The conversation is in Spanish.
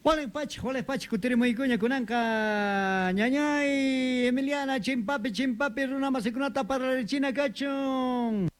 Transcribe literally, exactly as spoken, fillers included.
Hola Pach, hola Pach, kutiri muy cuña kunanka, ñañay, Emiliana, chimpapi, chimpapi, runa masikunata para la china cachón.